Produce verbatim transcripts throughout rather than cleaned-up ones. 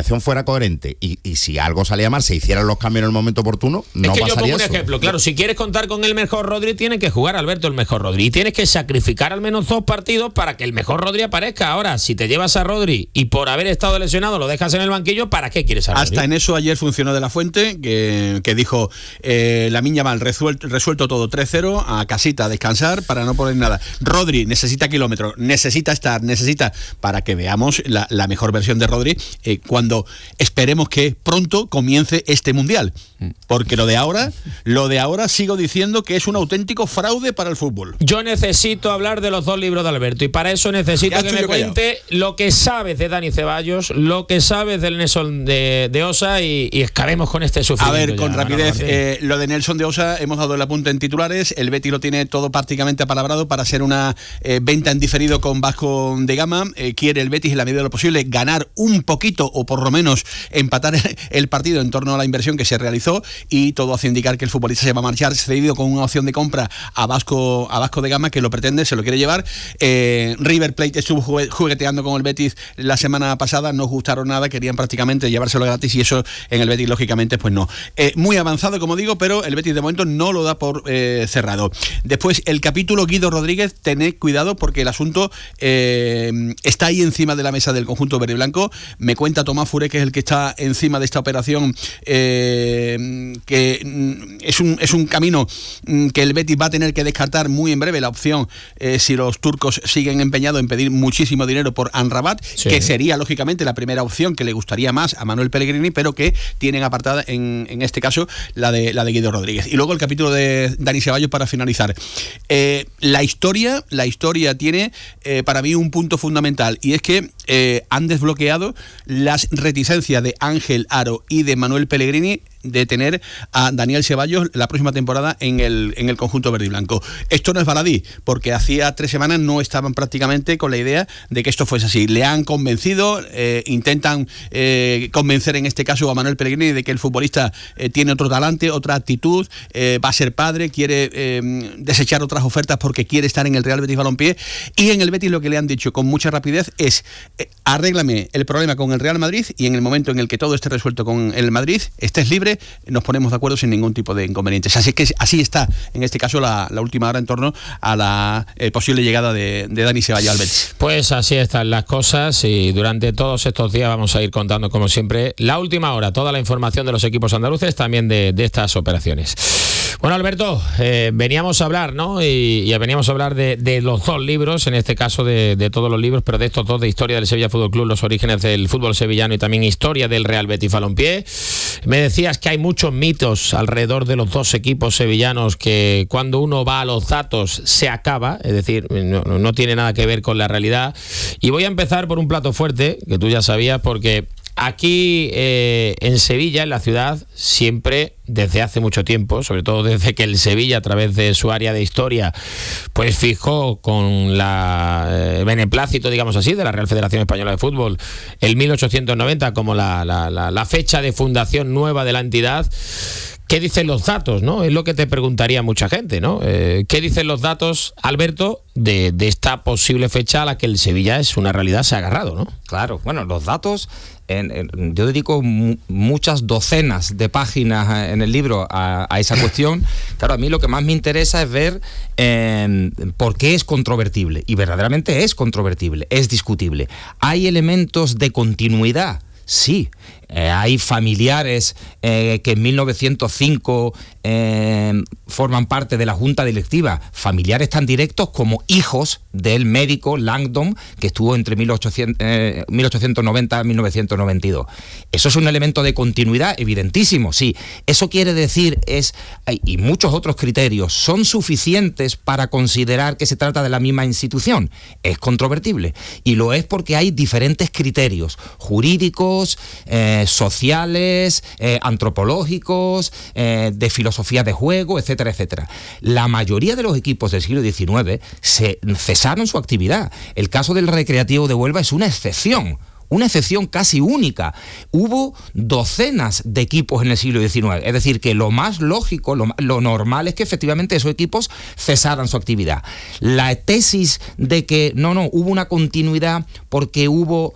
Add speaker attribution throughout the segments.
Speaker 1: alineación fuera coherente y, y si algo salía mal, se hicieran los cambios en el momento oportuno, no pasaría eso.
Speaker 2: Es que yo pongo un ejemplo, claro, si quieres contar con el mejor Rodri, tienes que jugar, Alberto, el mejor Rodri, y tienes que sacrificar al menos dos partidos para que el mejor Rodri aparezca. Ahora, si te llevas a Rodri y por haber estado lesionado lo dejas en el banquillo, ¿para qué quieres a Rodri?
Speaker 3: Hasta en eso ayer funcionó De La Fuente, que, que dijo, eh, la Miña Mal resuelto, resuelto todo, tres cero, a casita, a descansar, para no poner nada. Rodri necesita kilómetros, necesita estar, necesita, para que veamos la, la mejor versión de Rodri, eh, cuando esperemos que pronto comience este Mundial. Porque lo de ahora, lo de ahora sigo diciendo que es un auténtico fraude para el fútbol.
Speaker 2: Yo necesito hablar de los dos libros de Alberto y para eso necesito que me cuente lo que sabes de Dani Ceballos, lo que sabes del Nelson de, de Osa y, y escabemos con este sufrimiento.
Speaker 3: A ver, con
Speaker 2: ya,
Speaker 3: rapidez,
Speaker 2: Manolo,
Speaker 3: eh, lo de Nelson de Osa, hemos dado el apunte en titulares, el Betis lo tiene todo prácticamente apalabrado para hacer una eh, venta en diferido con Vasco de Gama. Eh, quiere el Betis en la medida de lo posible ganar un poquito o por lo menos empatar el partido en torno a la inversión que se realizó y todo hace indicar que el futbolista se va a marchar cedido con una opción de compra a Vasco, a Vasco de Gama, que lo pretende, se lo quiere llevar. eh, River Plate estuvo jugueteando con el Betis la semana pasada, no gustaron nada, querían prácticamente llevárselo gratis y eso en el Betis lógicamente pues no. Eh, muy avanzado como digo, pero el Betis de momento no lo da por eh, cerrado. Después el capítulo Guido Rodríguez, tened cuidado porque el asunto eh, está ahí encima de la mesa del conjunto verde y blanco. Me cuenta Tomás Furé, que es el que está encima de esta operación, eh, que es un, es un camino que el Betis va a tener que descartar muy en breve, la opción eh, si los turcos siguen empeñados en pedir muchísimo dinero por Amrabat, sí, que sería lógicamente la primera opción que le gustaría más a Manuel Pellegrini, pero que tienen apartada en, en este caso la de, la de Guido Rodríguez. Y luego el capítulo de Dani Ceballos para finalizar. Eh, la historia, la historia tiene eh, para mí un punto fundamental y es que eh, han desbloqueado las reticencias de Ángel Aro y de Manuel Pellegrini de tener a Daniel Ceballos la próxima temporada en el, en el conjunto verde y blanco. Esto no es baladí, porque hacía tres semanas no estaban prácticamente con la idea de que esto fuese así. Le han convencido, eh, intentan eh, convencer en este caso a Manuel Pellegrini de que el futbolista eh, tiene otro talante, otra actitud, eh, va a ser padre, quiere eh, desechar otras ofertas porque quiere estar en el Real Betis Balompié, y en el Betis lo que le han dicho con mucha rapidez es eh, arréglame el problema con el Real Madrid y en el momento en el que todo esté resuelto con el Madrid, estés libre, nos ponemos de acuerdo sin ningún tipo de inconvenientes. Así que así está, en este caso, la, la última hora en torno a la eh, posible llegada de, de Dani Ceballos al Betis.
Speaker 2: Pues así están las cosas y durante todos estos días vamos a ir contando, como siempre, la última hora, toda la información de los equipos andaluces, también de, de estas operaciones. Bueno, Alberto, eh, veníamos a hablar, ¿no? Y, y veníamos a hablar de, de los dos libros, en este caso de, de todos los libros, pero de estos dos, de historia del Sevilla Fútbol Club, los orígenes del fútbol sevillano y también historia del Real Betis Balompié. Me decías que hay muchos mitos alrededor de los dos equipos sevillanos que cuando uno va a los datos se acaba, es decir, no, no tiene nada que ver con la realidad. Y voy a empezar por un plato fuerte, que tú ya sabías, porque aquí eh, en Sevilla, en la ciudad, siempre, desde hace mucho tiempo, sobre todo desde que el Sevilla, a través de su área de historia, pues fijó con la eh, beneplácito, digamos así, de la Real Federación Española de Fútbol, el mil ochocientos noventa como la, la, la, la fecha de fundación nueva de la entidad. ¿Qué dicen los datos, no? Es lo que te preguntaría mucha gente, ¿no? Eh, ¿Qué dicen los datos, Alberto, de, de esta posible fecha a la que el Sevilla es una realidad, se ha agarrado, ¿no?
Speaker 4: Claro, bueno, los datos, en, en, yo dedico mu- muchas docenas de páginas en el libro a, a esa cuestión. Claro, a mí lo que más me interesa es ver eh, por qué es controvertible, y verdaderamente es controvertible, es discutible. ¿Hay elementos de continuidad? Sí. Eh, hay familiares eh, que en mil novecientos cinco eh, forman parte de la junta directiva, familiares tan directos como hijos del médico Langdon, que estuvo entre mil ochocientos, eh, mil ochocientos noventa y mil novecientos noventa y dos. Eso es un elemento de continuidad evidentísimo, sí. Eso quiere decir, es y muchos otros criterios, ¿son suficientes para considerar que se trata de la misma institución? Es controvertible. Y lo es porque hay diferentes criterios jurídicos, eh, sociales, eh, antropológicos, eh, de filosofía de juego, etcétera, etcétera. La mayoría de los equipos del siglo diecinueve se cesaron su actividad. El caso del Recreativo de Huelva es una excepción. Una excepción casi única. Hubo docenas de equipos en el siglo diecinueve. Es decir, que lo más lógico, lo, lo normal es que efectivamente esos equipos cesaran su actividad. La tesis de que no, no, hubo una continuidad porque hubo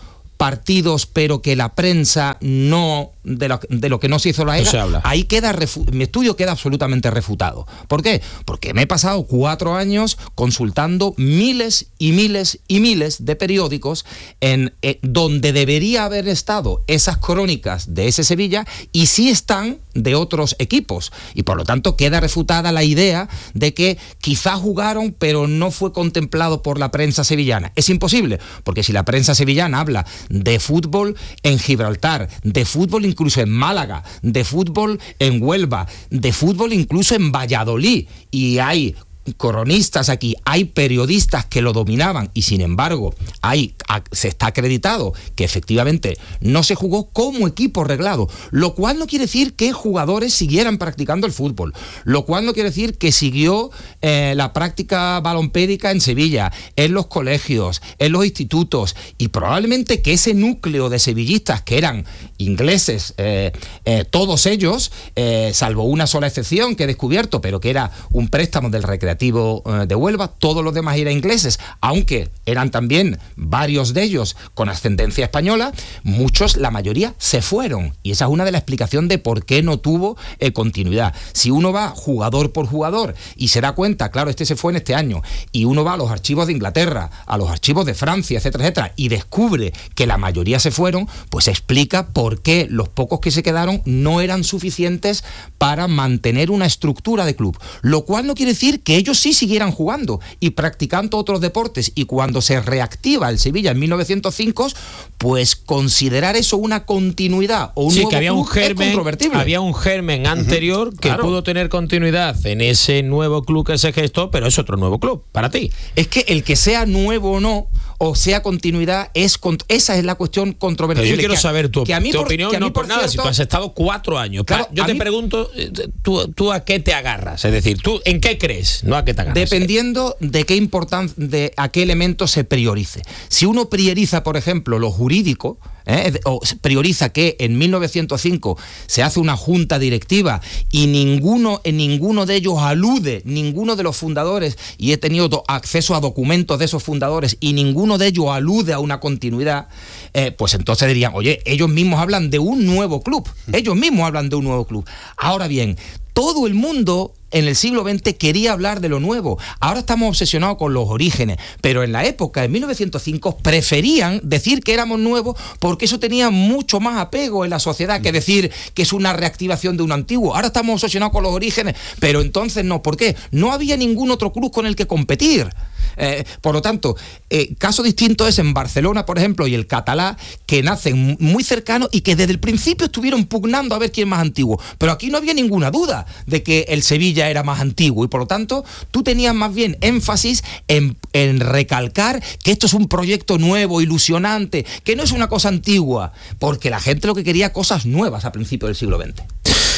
Speaker 4: partidos, pero que la prensa no, de lo, de lo que no se hizo la E G A,
Speaker 2: no se habla.
Speaker 4: Ahí queda, refu- mi estudio queda absolutamente refutado. ¿Por qué? Porque me he pasado cuatro años consultando miles y miles y miles de periódicos en eh, donde debería haber estado esas crónicas de ese Sevilla, y sí están de otros equipos, y por lo tanto queda refutada la idea de que quizá jugaron pero no fue contemplado por la prensa sevillana. Es imposible, porque si la prensa sevillana habla de fútbol en Gibraltar, de fútbol incluso en Málaga, de fútbol en Huelva, de fútbol incluso en Valladolid, y hay cronistas aquí, hay periodistas que lo dominaban, y sin embargo hay, se está acreditado que efectivamente no se jugó como equipo reglado, lo cual no quiere decir que jugadores siguieran practicando el fútbol, lo cual no quiere decir que siguió eh, la práctica balompédica en Sevilla, en los colegios, en los institutos, y probablemente que ese núcleo de sevillistas que eran ingleses, eh, eh, todos ellos, eh, salvo una sola excepción que he descubierto, pero que era un préstamo del Recreativo de Huelva, todos los demás eran ingleses, aunque eran también varios de ellos con ascendencia española, muchos, la mayoría, se fueron, y esa es una de las explicaciones de por qué no tuvo eh, continuidad. Si uno va jugador por jugador y se da cuenta, claro, este se fue en este año, y uno va a los archivos de Inglaterra, a los archivos de Francia, etcétera, etcétera, y descubre que la mayoría se fueron, pues explica por qué los pocos que se quedaron no eran suficientes para mantener una estructura de club, lo cual no quiere decir que ellos sí siguieran jugando y practicando otros deportes, y cuando se reactiva el Sevilla en mil novecientos cinco, pues considerar eso una continuidad o un
Speaker 2: sí,
Speaker 4: nuevo
Speaker 2: que había
Speaker 4: club
Speaker 2: un germen,
Speaker 4: es controvertible.
Speaker 2: había un germen anterior uh-huh, que
Speaker 4: claro.
Speaker 2: pudo tener continuidad en ese nuevo club que se gestó, pero es otro nuevo club para ti.
Speaker 4: Es que el que sea nuevo o no, o sea continuidad, es esa es la cuestión controvertible.
Speaker 2: Pero yo quiero
Speaker 4: que,
Speaker 2: saber tu,
Speaker 4: que a mí
Speaker 2: tu
Speaker 4: por,
Speaker 2: opinión,
Speaker 4: que a mí
Speaker 2: no por, por nada,
Speaker 4: cierto,
Speaker 2: si tú has estado cuatro años.
Speaker 4: Claro,
Speaker 2: yo te
Speaker 4: mí,
Speaker 2: pregunto, ¿tú, ¿tú a qué te agarras? Es decir, ¿tú en qué crees? No a qué te agarras.
Speaker 4: Dependiendo de qué importancia, de a qué elemento se priorice. Si uno prioriza, por ejemplo, lo jurídico, ¿eh? o prioriza que en mil novecientos cinco se hace una junta directiva y ninguno, en ninguno de ellos alude, ninguno de los fundadores, y he tenido do, acceso a documentos de esos fundadores, y ninguno de ellos alude a una continuidad, eh, pues entonces dirían, oye, ellos mismos hablan de un nuevo club, ellos mismos hablan de un nuevo club. Ahora bien, todo el mundo en el siglo veinte quería hablar de lo nuevo. Ahora estamos obsesionados con los orígenes, pero en la época de mil novecientos cinco preferían decir que éramos nuevos porque eso tenía mucho más apego en la sociedad que decir que es una reactivación de un antiguo. Ahora estamos obsesionados con los orígenes, pero entonces no. ¿Por qué? No había ningún otro club con el que competir. Eh, por lo tanto, eh, caso distinto es en Barcelona, por ejemplo, y el Catalá, que nacen muy cercanos y que desde el principio estuvieron pugnando a ver quién es más antiguo. Pero aquí no había ninguna duda de que el Sevilla era más antiguo, y por lo tanto tú tenías más bien énfasis en, en recalcar que esto es un proyecto nuevo, ilusionante, que no es una cosa antigua, porque la gente lo que quería cosas nuevas a principios del siglo veinte.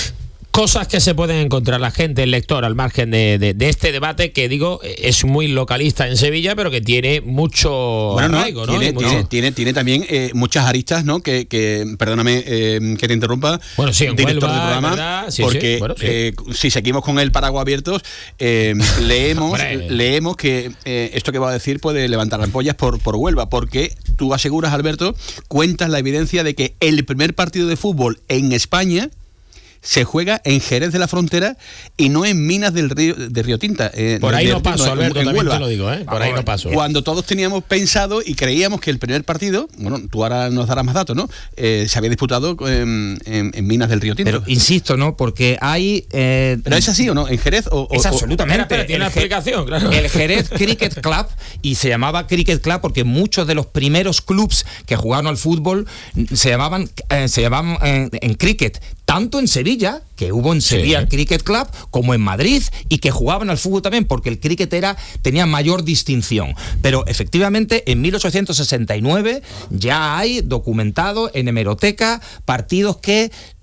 Speaker 2: Cosas que se pueden encontrar la gente, el lector, al margen de, de, de este debate que, digo, es muy localista en Sevilla, pero que tiene mucho
Speaker 3: bueno, no,
Speaker 2: arraigo, ¿no?
Speaker 3: Tiene,
Speaker 2: mucho...
Speaker 3: tiene, tiene, tiene también eh, muchas aristas, ¿no? Que, que perdóname eh, que te interrumpa,
Speaker 2: bueno, sí, en
Speaker 3: director
Speaker 2: Huelva,
Speaker 3: del programa,
Speaker 2: ¿verdad? Sí,
Speaker 3: porque
Speaker 2: sí. Bueno, sí.
Speaker 3: eh, si seguimos con el paraguas abiertos, eh, leemos, leemos que eh, esto que va a decir puede levantar ampollas por, por Huelva, porque tú aseguras, Alberto, cuentas la evidencia de que el primer partido de fútbol en España se juega en Jerez de la Frontera y no en Minas del Río de Río Tinta. Eh,
Speaker 2: por ahí
Speaker 3: de,
Speaker 2: no paso,
Speaker 3: no,
Speaker 2: Alberto,
Speaker 3: en
Speaker 2: también
Speaker 3: Huelva.
Speaker 2: te lo digo, ¿eh? Por ahí no paso.
Speaker 3: Cuando todos teníamos pensado y creíamos que el primer partido, bueno, tú ahora nos darás más datos, ¿no? Eh, se había disputado en, en, en Minas del Río Tinto.
Speaker 4: Pero insisto, ¿no? Porque hay... Eh,
Speaker 3: ¿Pero es así o no? ¿En Jerez? O,
Speaker 4: es
Speaker 3: o,
Speaker 4: absolutamente.
Speaker 2: Espera, espera, tiene una explicación, claro.
Speaker 4: El Jerez Cricket Club, y se llamaba Cricket Club porque muchos de los primeros clubs que jugaron al fútbol se llamaban, eh, se llamaban eh, en cricket, tanto en Sevilla, que hubo en Sevilla sí. Cricket Club, como en Madrid, y que jugaban al fútbol también, porque el cricket era, tenía mayor distinción. Pero efectivamente, en mil ochocientos sesenta y nueve ya hay documentado en hemeroteca partidos que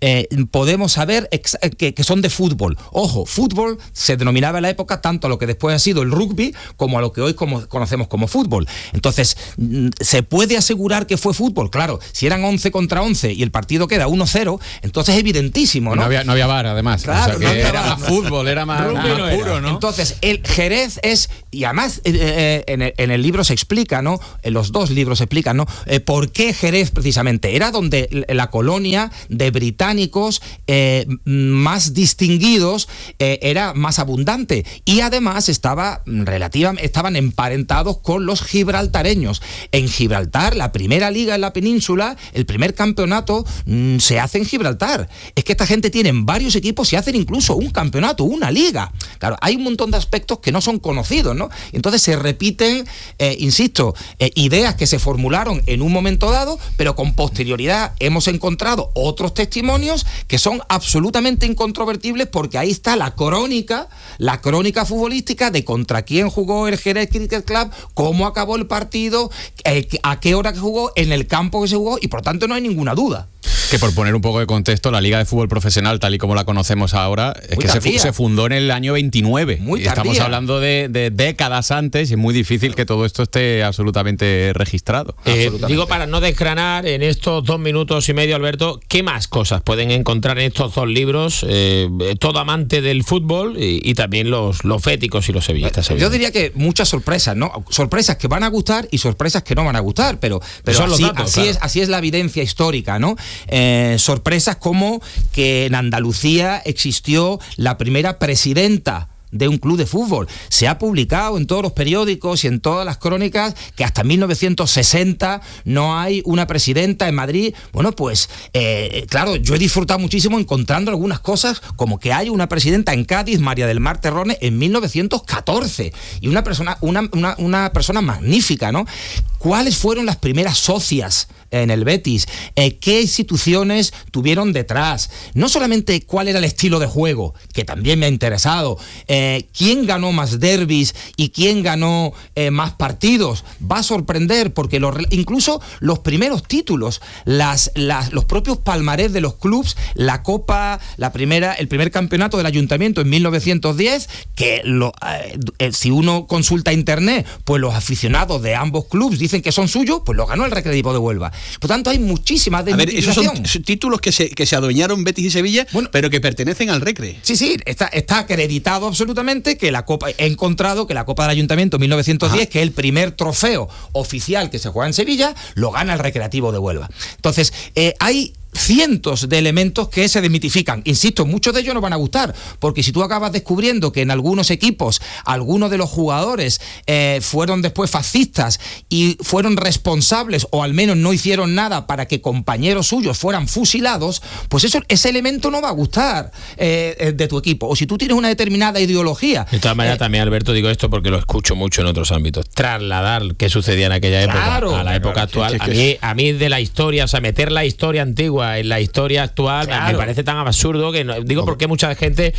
Speaker 4: eh, podemos saber ex- que, que son de fútbol. Ojo, fútbol se denominaba en la época tanto a lo que después ha sido el rugby como a lo que hoy como, conocemos como fútbol. Entonces, ¿se puede asegurar que fue fútbol? Claro, si eran once contra once y el partido queda uno cero, entonces es evidentísimo, ¿no?
Speaker 5: No había, no había V A R, además.
Speaker 4: Claro,
Speaker 5: o sea, que
Speaker 4: no había
Speaker 5: era
Speaker 4: V A R.
Speaker 5: más fútbol, era más,
Speaker 2: Rugby
Speaker 5: más
Speaker 2: no era.
Speaker 5: puro, ¿no?
Speaker 4: Entonces, el Jerez es, y además eh, eh, en, el, en el libro se explica, ¿no? En los dos libros se explican, ¿no? Eh, ¿Por qué Jerez precisamente? Era donde la colonia de británicos eh, más distinguidos eh, era más abundante y además estaba relativamente, estaban emparentados con los gibraltareños. En Gibraltar, la primera liga en la península, el primer campeonato mmm, se hace en Gibraltar. Es que esta gente tiene varios equipos y hacen incluso un campeonato, una liga. Claro, hay un montón de aspectos que no son conocidos, ¿no? Entonces se repiten, eh, insisto, eh, ideas que se formularon en un momento dado, pero con posterioridad hemos encontrado otros testimonios que son absolutamente incontrovertibles porque ahí está la crónica, la crónica futbolística de contra quién jugó el Jerez Cricket Club, cómo acabó el partido, eh, a qué hora que jugó, en el campo que se jugó y por tanto no hay ninguna duda.
Speaker 5: Que por poner un poco de contexto, la Liga de Fútbol Profesional, tal y como la conocemos ahora, es
Speaker 4: Muy
Speaker 5: que se,
Speaker 4: tardía.
Speaker 5: se fundó en el año veintinueve.
Speaker 4: Muy
Speaker 5: y estamos
Speaker 4: tardía.
Speaker 5: hablando de, de décadas antes y es muy difícil que todo esto esté absolutamente registrado.
Speaker 2: Eh,
Speaker 4: Absolutamente.
Speaker 2: digo, para no desgranar en estos dos minutos y medio, Alberto, ¿qué más cosas pueden encontrar en estos dos libros? Eh, todo amante del fútbol y, y también los, los féticos y los sevillistas.
Speaker 4: Yo diría que muchas sorpresas, ¿no? Sorpresas que van a gustar y sorpresas que no van a gustar, pero, pero
Speaker 2: Son los
Speaker 4: así,
Speaker 2: datos,
Speaker 4: así
Speaker 2: claro.
Speaker 4: es, así es la evidencia histórica, ¿no? Eh, sorpresas como que en Andalucía existió la primera presidenta de un club de fútbol. Se ha publicado en todos los periódicos y en todas las crónicas que hasta mil novecientos sesenta no hay una presidenta en Madrid. Bueno, pues, eh, claro, yo he disfrutado muchísimo encontrando algunas cosas, como que hay una presidenta en Cádiz, María del Mar Terrones, en mil novecientos catorce. Y una persona, una, una, una persona magnífica, ¿no? ¿Cuáles fueron las primeras socias en el Betis? Eh, ¿Qué instituciones tuvieron detrás? No solamente cuál era el estilo de juego, que también me ha interesado, eh, quién ganó más derbis y quién ganó eh, más partidos. Va a sorprender porque los, incluso los primeros títulos, las, las, los propios palmarés de los clubs, la Copa, la primera, el primer campeonato del Ayuntamiento en mil novecientos diez, que lo, eh, eh, si uno consulta internet, pues los aficionados de ambos clubs dicen que son suyos, pues lo ganó el Recreativo de Huelva. Por tanto, hay muchísimas
Speaker 3: A ver, esos
Speaker 4: desmitificación.
Speaker 3: son títulos que se, que se adueñaron Betis y Sevilla,
Speaker 4: Bueno,
Speaker 3: pero que pertenecen al Recre.
Speaker 4: Sí, sí, está, está acreditado absolutamente que la Copa, he encontrado que la Copa del Ayuntamiento mil novecientos diez, Ajá. que es el primer trofeo oficial que se juega en Sevilla, lo gana el Recreativo de Huelva. Entonces, eh, hay cientos de elementos que se desmitifican. Insisto, muchos de ellos no van a gustar, porque si tú acabas descubriendo que en algunos equipos algunos de los jugadores eh, fueron después fascistas y fueron responsables o al menos no hicieron nada para que compañeros suyos fueran fusilados, pues eso, ese elemento no va a gustar eh, de tu equipo. O si tú tienes una determinada ideología.
Speaker 2: De todas maneras,
Speaker 4: eh,
Speaker 2: también, Alberto, digo esto porque lo escucho mucho en otros ámbitos. Trasladar qué sucedía en aquella época
Speaker 4: Claro,
Speaker 2: a la época
Speaker 3: claro,
Speaker 2: actual.
Speaker 3: sí, sí,
Speaker 2: A mí, a mí de la historia, o sea, meter la historia antigua en la historia actual
Speaker 4: Claro.
Speaker 2: me parece tan absurdo que no, digo porque mucha gente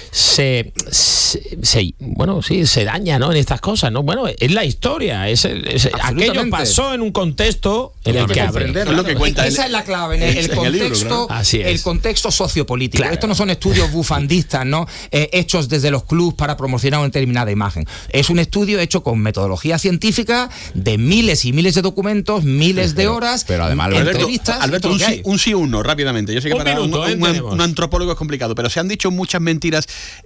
Speaker 2: se, se, se bueno sí se daña, ¿no? En estas cosas, ¿no? Bueno, es la historia, es, el, es aquello pasó en un contexto en el que
Speaker 3: comprender, es lo que cuenta
Speaker 4: esa
Speaker 3: el-
Speaker 4: es la clave, en el, el
Speaker 3: en el
Speaker 4: contexto,
Speaker 3: libro, claro.
Speaker 2: Así es.
Speaker 4: el contexto sociopolítico.
Speaker 2: Claro.
Speaker 4: Estos no son estudios bufandistas, ¿no? Eh, hechos desde los clubs para promocionar una determinada imagen. Es un estudio hecho con metodología científica de miles y miles de documentos, miles de
Speaker 1: pero-
Speaker 4: horas,
Speaker 1: pero además,
Speaker 3: Alberto,
Speaker 4: entrevistas.
Speaker 3: Alberto,
Speaker 4: y todo
Speaker 3: un
Speaker 4: lo que
Speaker 3: sí,
Speaker 4: hay.
Speaker 3: un sí o un no, rápidamente. Yo sé que
Speaker 2: Un
Speaker 3: para
Speaker 2: minuto,
Speaker 3: un,
Speaker 2: ¿eh?
Speaker 3: un-
Speaker 2: Tenemos.
Speaker 3: un antropólogo es complicado, pero se han dicho muchas mentiras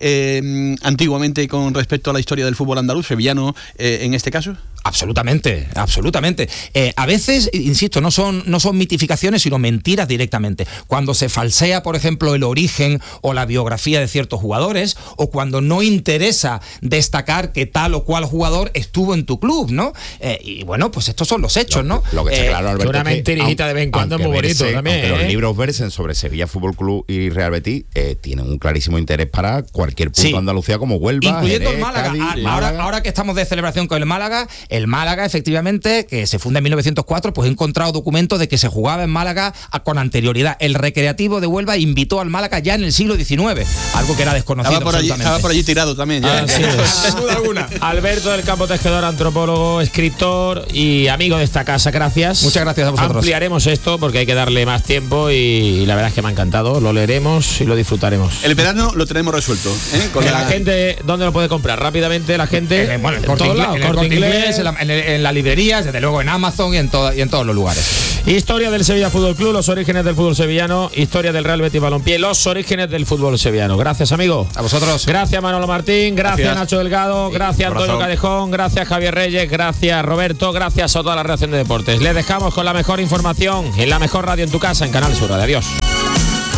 Speaker 3: eh, antiguamente con respecto a la historia del fútbol andaluz, sevillano eh, en este caso.
Speaker 4: Absolutamente, absolutamente. Eh, a veces, insisto, no son, no son mitificaciones, sino mentiras directamente. Cuando se falsea, por ejemplo, el origen o la biografía de ciertos jugadores, o cuando no interesa destacar que tal o cual jugador estuvo en tu club, ¿no? Eh, y bueno, pues estos son los hechos, ¿no?
Speaker 1: Lo que está
Speaker 4: Eh,
Speaker 1: claro, Alberto,
Speaker 2: una
Speaker 1: es que,
Speaker 2: mentirita de vez en cuando
Speaker 1: aunque
Speaker 2: es muy bonito
Speaker 1: verse-
Speaker 2: también,
Speaker 1: aunque
Speaker 2: ¿eh?
Speaker 1: los libros versen sobre Sevilla Fútbol Club y Real Betis, eh, tienen un clarísimo interés para cualquier punto
Speaker 4: Sí.
Speaker 1: de Andalucía como Huelva,
Speaker 4: incluyendo
Speaker 1: Jerez,
Speaker 4: el Málaga.
Speaker 1: Cádiz,
Speaker 4: Ah,
Speaker 1: Málaga.
Speaker 4: ahora, ahora que estamos de celebración con el Málaga, el Málaga, efectivamente, que se funda en mil novecientos cuatro, pues he encontrado documentos de que se jugaba en Málaga a, con anterioridad. El Recreativo de Huelva invitó al Málaga ya en el siglo diecinueve, algo que era desconocido.
Speaker 3: Estaba por allí, estaba por allí tirado también. Ya.
Speaker 2: Así es. Sin duda alguna. Alberto del Campo Tejedor, antropólogo, escritor y amigo de esta casa, gracias.
Speaker 4: Muchas gracias a vosotros.
Speaker 2: Ampliaremos esto porque hay que darle más tiempo y, y la verdad es que me ha encantado. Lo leeremos y lo disfrutaremos.
Speaker 3: El verano lo tenemos resuelto. ¿eh? Con
Speaker 2: la...
Speaker 3: la
Speaker 2: gente, ¿dónde lo puede comprar? Rápidamente la gente.
Speaker 4: En, el, bueno, el
Speaker 2: en
Speaker 4: Corte
Speaker 2: todos
Speaker 4: Inglés,
Speaker 2: lados,
Speaker 4: en el
Speaker 2: Corte
Speaker 4: Corte
Speaker 2: Inglés,
Speaker 4: Inglés, en, la, en, el, en las librerías, desde luego en Amazon y en, todo, y en todos los lugares.
Speaker 2: Historia del Sevilla Fútbol Club, los orígenes del fútbol sevillano, historia del Real Betis Balompié, los orígenes del fútbol sevillano. Gracias, amigo.
Speaker 4: A vosotros.
Speaker 2: Gracias, Manolo Martín, gracias, gracias. Nacho Delgado, gracias, sí, Antonio Calejón, gracias, Javier Reyes, gracias, Roberto, gracias a toda la redacción de deportes. Les dejamos con la mejor información en la mejor radio en tu casa, en Canal Sur. Adiós.